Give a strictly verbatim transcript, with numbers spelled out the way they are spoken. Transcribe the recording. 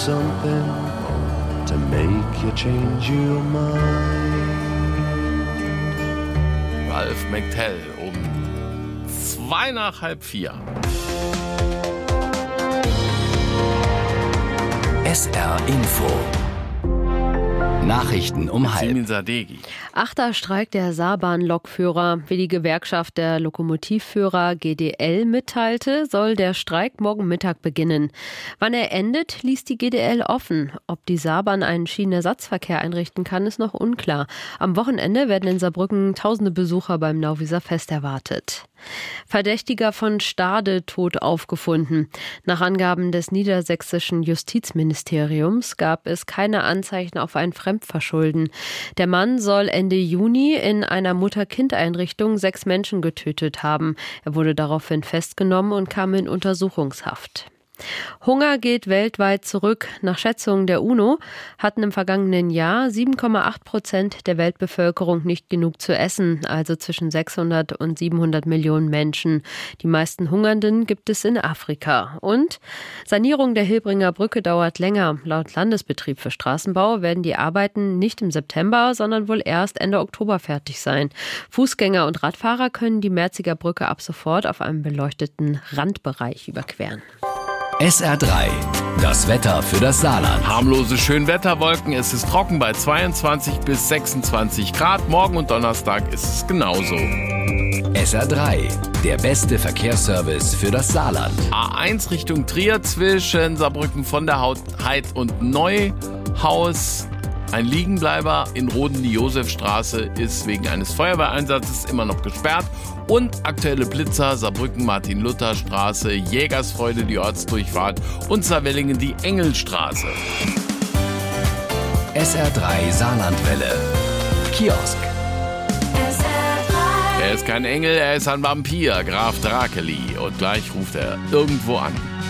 something to make you change your mind. Ralph McTell um zwei nach halb vier. S R Info. Nachrichten um halb. Simin Sadeghi. Achter Streik der Saarbahn-Lokführer. Wie die Gewerkschaft der Lokomotivführer G D L mitteilte, soll der Streik morgen Mittag beginnen. Wann er endet, ließ die G D L offen. Ob die Saarbahn einen Schienenersatzverkehr einrichten kann, ist noch unklar. Am Wochenende werden in Saarbrücken tausende Besucher beim Nauwieser Fest erwartet. Verdächtiger von Stade tot aufgefunden. Nach Angaben des niedersächsischen Justizministeriums gab es keine Anzeichen auf ein Fremdverschulden. Der Mann soll Ende Juni in einer Mutter-Kind-Einrichtung sechs Menschen getötet haben. Er wurde daraufhin festgenommen und kam in Untersuchungshaft. Hunger geht weltweit zurück. Nach Schätzungen der UNO hatten im vergangenen Jahr sieben Komma acht Prozent der Weltbevölkerung nicht genug zu essen, also zwischen sechshundert und siebenhundert Millionen Menschen. Die meisten Hungernden gibt es in Afrika. Und Sanierung der Hilbringer Brücke dauert länger. Laut Landesbetrieb für Straßenbau werden die Arbeiten nicht im September, sondern wohl erst Ende Oktober fertig sein. Fußgänger und Radfahrer können die Merziger Brücke ab sofort auf einem beleuchteten Randbereich überqueren. S R drei. Das Wetter für das Saarland. Harmlose Schönwetterwolken. Es ist trocken bei zweiundzwanzig bis sechsundzwanzig Grad. Morgen und Donnerstag ist es genauso. S R drei. Der beste Verkehrsservice für das Saarland. A eins Richtung Trier zwischen Saarbrücken von der Heid und Neuhaus. Ein Liegenbleiber in Roden, die Josefstraße, ist wegen eines Feuerwehreinsatzes immer noch gesperrt. Und aktuelle Blitzer, Saarbrücken, Martin-Luther-Straße, Jägersfreude, die Ortsdurchfahrt und Saarwellingen, die Engelstraße. S R drei Saarlandwelle. Kiosk. S R drei. Er ist kein Engel, er ist ein Vampir, Graf Drakeli. Und gleich ruft er irgendwo an.